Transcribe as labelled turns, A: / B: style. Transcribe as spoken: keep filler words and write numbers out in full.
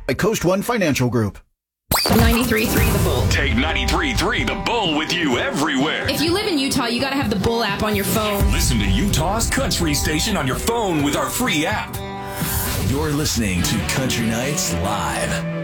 A: by Coast One Financial Group.
B: ninety-three point three The Bull.
C: Take ninety-three point three The Bull with you everywhere.
B: If you live in Utah, you got to have the Bull app on your phone.
C: Listen to Utah's country station on your phone with our free app.
D: You're listening to Country Nights Live.